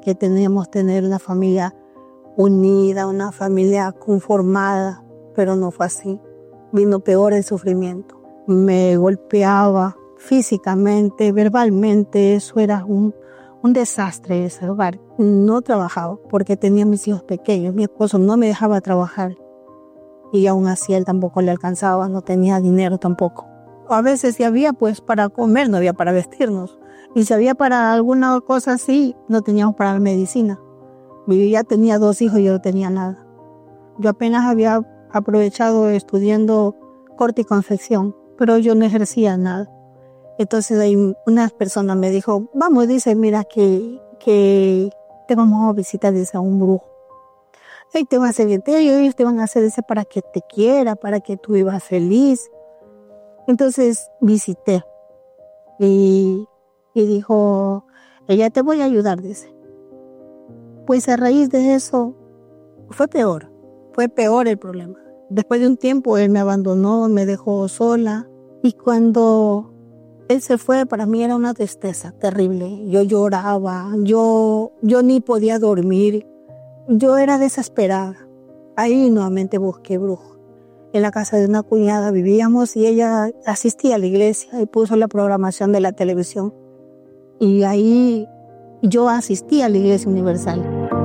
porque teníamos que tener una familia unida, una familia conformada, pero no fue así. Vino peor el sufrimiento. Me golpeaba físicamente, verbalmente, eso era un desastre ese hogar. No trabajaba porque tenía mis hijos pequeños, mi esposo no me dejaba trabajar y aún así él tampoco le alcanzaba, no tenía dinero tampoco. A veces si había pues para comer, no había para vestirnos, y si había para alguna cosa así, no teníamos para la medicina. Ya tenía 2 hijos y yo no tenía nada. Yo apenas había aprovechado estudiando corte y confección, pero yo no ejercía nada. Entonces ahí una persona me dijo, vamos, dice, mira que te vamos a visitar, dice, a un brujo. Y te va a hacer bien, ellos te van a hacer ese para que te quiera, para que tú vivas feliz. Entonces visité y dijo, ella te voy a ayudar, dice. Pues a raíz de eso fue peor el problema. Después de un tiempo él me abandonó, me dejó sola y cuando él se fue, para mí era una tristeza terrible. Yo lloraba, yo ni podía dormir. Yo era desesperada. Ahí nuevamente busqué brujo. En la casa de una cuñada vivíamos y ella asistía a la iglesia y puso la programación de la televisión. Y ahí yo asistí a la Iglesia Universal.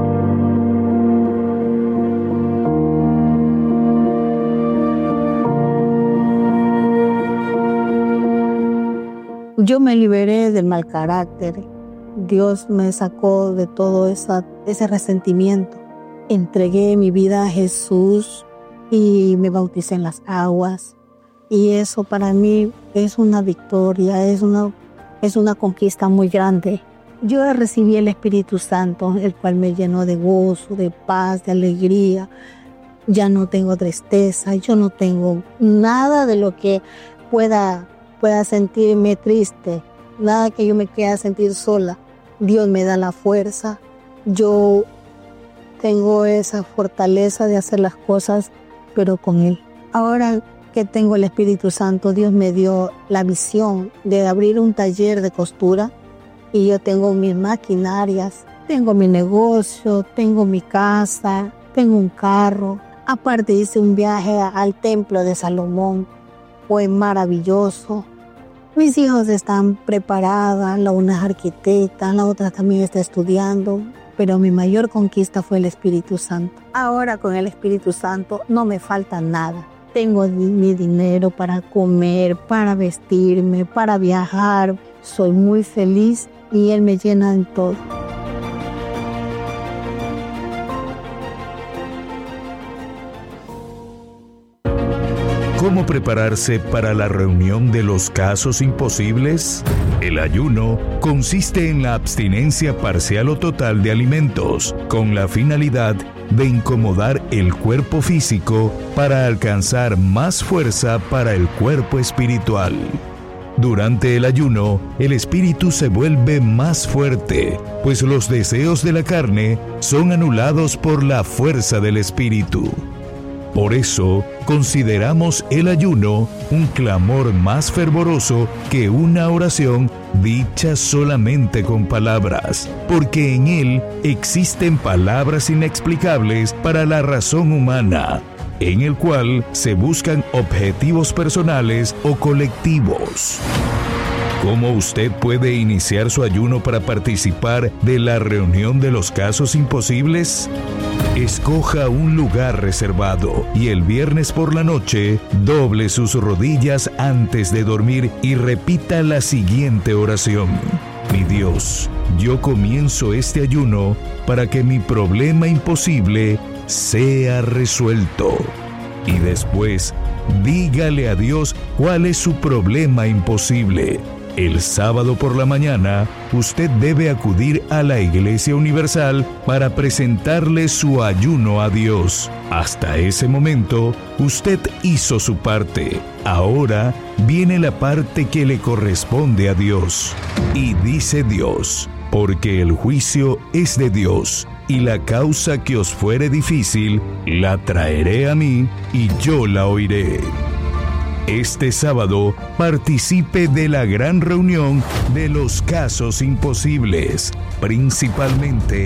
Yo me liberé del mal carácter. Dios me sacó de todo ese resentimiento. Entregué mi vida a Jesús y me bauticé en las aguas. Y eso para mí es una victoria, es una conquista muy grande. Yo recibí el Espíritu Santo, el cual me llenó de gozo, de paz, de alegría. Ya no tengo tristeza, yo no tengo nada de lo que pueda sentirme triste, nada que yo me quiera sentir sola. Dios me da la fuerza, yo tengo esa fortaleza de hacer las cosas, pero con Él. Ahora que tengo el Espíritu Santo, Dios me dio la visión de abrir un taller de costura y yo tengo mis maquinarias, tengo mi negocio, tengo mi casa, tengo un carro. Aparte hice un viaje al templo de Salomón, fue maravilloso. Mis hijos están preparadas, la una es arquitecta, la otra también está estudiando, pero mi mayor conquista fue el Espíritu Santo. Ahora con el Espíritu Santo no me falta nada. Tengo mi dinero para comer, para vestirme, para viajar. Soy muy feliz y Él me llena en todo. ¿Cómo prepararse para la reunión de los casos imposibles? El ayuno consiste en la abstinencia parcial o total de alimentos, con la finalidad de incomodar el cuerpo físico para alcanzar más fuerza para el cuerpo espiritual. Durante el ayuno, el espíritu se vuelve más fuerte, pues los deseos de la carne son anulados por la fuerza del espíritu. Por eso, consideramos el ayuno un clamor más fervoroso que una oración dicha solamente con palabras, porque en él existen palabras inexplicables para la razón humana, en el cual se buscan objetivos personales o colectivos. ¿Cómo usted puede iniciar su ayuno para participar de la reunión de los casos imposibles? Escoja un lugar reservado y el viernes por la noche doble sus rodillas antes de dormir y repita la siguiente oración. Mi Dios, yo comienzo este ayuno para que mi problema imposible sea resuelto. Y después, dígale a Dios cuál es su problema imposible. El sábado por la mañana, usted debe acudir a la Iglesia Universal para presentarle su ayuno a Dios. Hasta ese momento, usted hizo su parte. Ahora viene la parte que le corresponde a Dios. Y dice Dios, porque el juicio es de Dios, y la causa que os fuere difícil, la traeré a mí, y yo la oiré. Este sábado participe de la gran reunión de los casos imposibles, principalmente